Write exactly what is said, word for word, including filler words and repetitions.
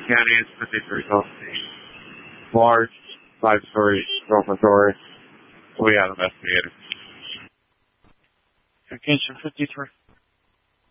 County is fifty-three Tulsa. Large, five-story dormitory. We have investigators. Attention fifty-three.